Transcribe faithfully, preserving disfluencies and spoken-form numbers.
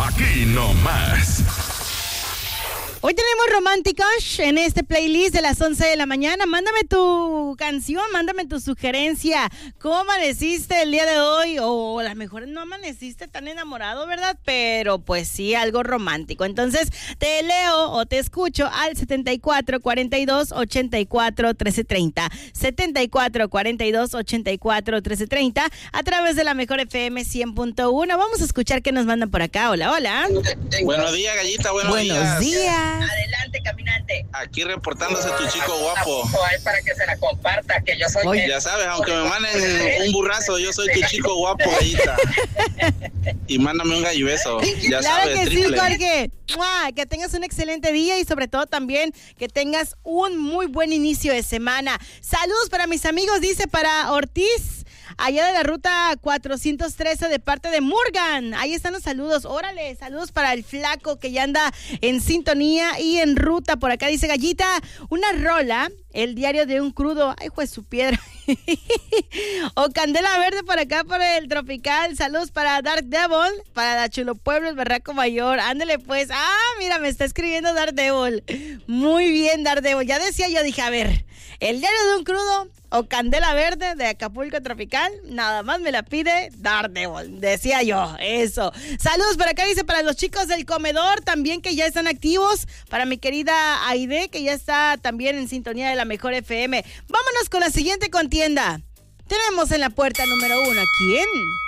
aquí nomás. Hoy tenemos románticos en este playlist de las once de la mañana. Mándame tu canción, mándame tu sugerencia. ¿Cómo amaneciste el día de hoy? O a lo mejor no amaneciste tan enamorado, ¿verdad? Pero pues sí, algo romántico. Entonces te leo o te escucho al setenta y cuatro, cuarenta y dos, ochenta y cuatro, trece treinta. setenta y cuatro, cuarenta y dos, ochenta y cuatro, trece treinta a través de la Mejor F M cien punto uno. Vamos a escuchar qué nos mandan por acá. Hola, hola. Buenos días, Gallita, buenos, Buenos días. días. Adelante, caminante. Aquí reportándose tu chico guapo. Ahí para que se la comparta, que yo soy... Oye. Ya sabes, aunque me manden un burrazo, yo soy tu chico guapo, Gallita. Y mándame un gallo beso. Ya Claro sabes, que triple. sí, Jorge. ¡Mua! Que tengas un excelente día y sobre todo también que tengas un muy buen inicio de semana. Saludos para mis amigos, dice para Ortiz, allá de la ruta cuatrocientos trece de parte de Morgan. Ahí están los saludos. Órale, saludos para el flaco que ya anda en sintonía y en ruta. Por acá dice Gallita, una rola, el diario de un crudo. Ay, juez su piedra. O Candela Verde por acá por el Tropical. Saludos para Dark Devil, para la Chulo Pueblo, el Berraco Mayor. Ándale pues. Ah, mira, me está escribiendo Dark Devil. Muy bien, Dark Devil. Ya decía yo, dije, a ver, el diario de un crudo o Candela Verde de Acapulco Tropical, nada más me la pide Dark Devil. Decía yo, eso. Saludos por acá, dice para los chicos del comedor también que ya están activos. Para mi querida Aide, que ya está también en sintonía de la Mejor F M. Vámonos con la siguiente contienda. Tenemos en la puerta número uno, ¿a quién?